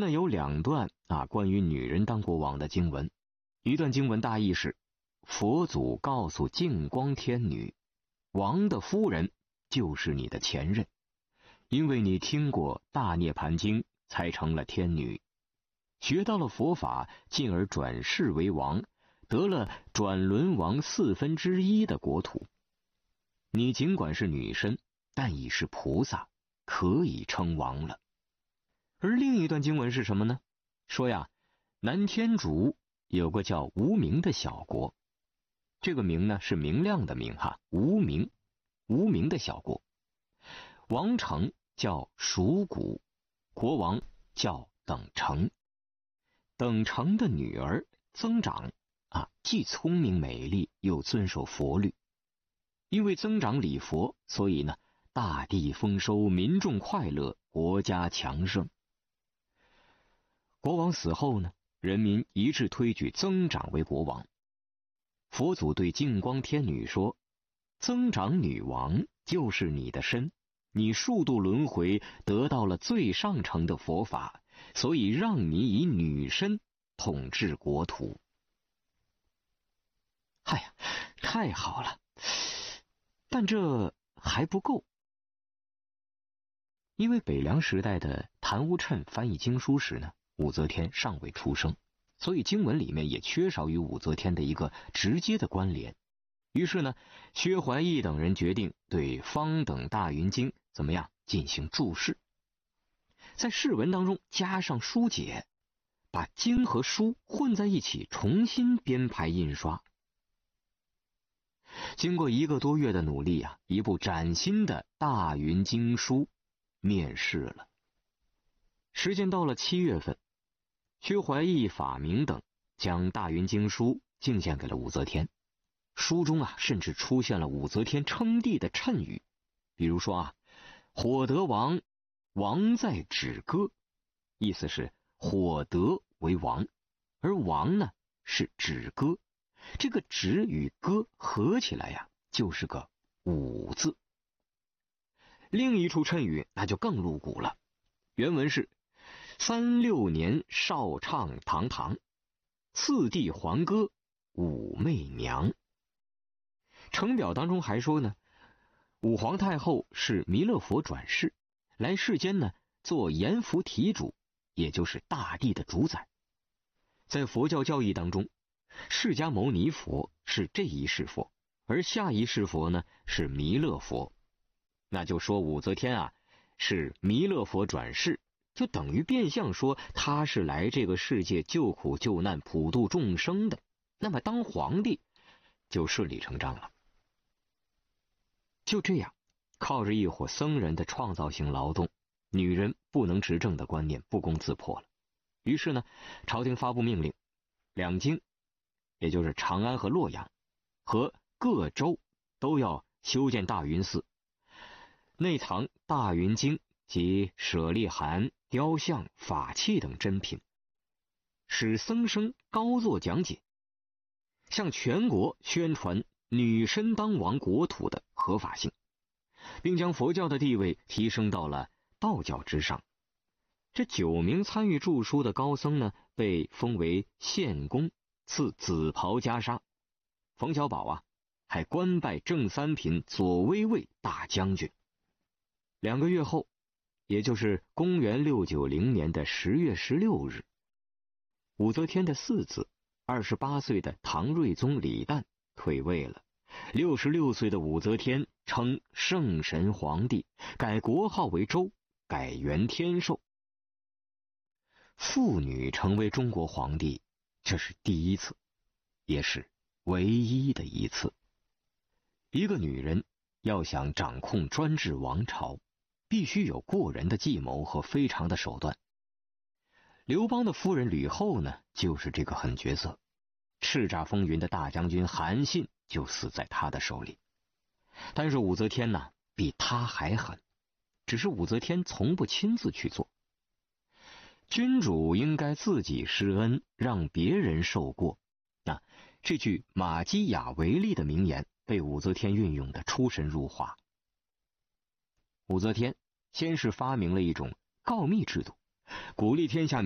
呢有2段关于女人当国王的经文。一段经文大意是：佛祖告诉净光天女，王的夫人就是你的前任，因为你听过大涅盘经才成了天女，学到了佛法，进而转世为王，得了转轮王1/4的国土。你尽管是女身，但已是菩萨，可以称王了。而另一段经文是什么呢？说呀，南天竺有个叫无名的小国，这个名呢是明亮的明无名的小国，王城叫蜀谷，国王叫等成。等成的女儿增长既聪明美丽，又遵守佛律。因为增长礼佛，所以呢，大地丰收，民众快乐，国家强盛。国王死后呢，人民一致推举增长为国王。佛祖对净光天女说，增长女王就是你的身，你数度轮回得到了最上乘的佛法，所以让你以女身统治国土。哎呀，太好了，但这还不够。因为北凉时代的谭无谶翻译经书时呢，武则天尚未出生，所以经文里面也缺少与武则天的一个直接的关联。于是呢，薛怀义等人决定对方等大云经怎么样进行注释，在释文当中加上书解，把经和书混在一起重新编排印刷。经过1个多月的努力一部崭新的大云经书面世了。时间到了7月份，薛怀义、法明等将大云经书进献给了武则天。书中甚至出现了武则天称帝的谶语，比如说火得王，王在止戈，意思是火得为王，而王呢是止戈，这个止与戈合起来就是个武字。另一处谶语那就更露骨了，原文是36年少唱堂堂，次第还歌武媚娘。呈表当中还说呢，武皇太后是弥勒佛转世，来世间呢做阎浮提主，也就是大地的主宰。在佛教教义当中，释迦牟尼佛是这一世佛，而下一世佛呢是弥勒佛。那就说武则天是弥勒佛转世，就等于变相说他是来这个世界救苦救难，普度众生的，那么当皇帝就顺理成章了。就这样，靠着一伙僧人的创造性劳动，女人不能执政的观念不攻自破了。于是呢，朝廷发布命令，2京，也就是长安和洛阳，和各州都要修建大云寺，内藏大云经及舍利函、雕像、法器等珍品，使僧生高作讲解，向全国宣传女身当王国土的合法性，并将佛教的地位提升到了道教之上。这9名参与著书的高僧呢，被封为县公，赐紫袍袈裟。冯小宝还官拜正三品左威卫大将军。2个月后，也就是公元690年的10月16日，武则天的4子28岁的唐睿宗李旦退位了，66岁的武则天称圣神皇帝，改国号为周，改元天寿。妇女成为中国皇帝，这是第一次，也是唯一的一次。一个女人要想掌控专制王朝，必须有过人的计谋和非常的手段。刘邦的夫人吕后呢，就是这个狠角色。叱咤风云的大将军韩信就死在他的手里。但是武则天呢，比他还狠，只是武则天从不亲自去做。君主应该自己施恩，让别人受过。这句马基雅维利的名言被武则天运用的出神入化。武则天先是发明了一种告密制度，鼓励天下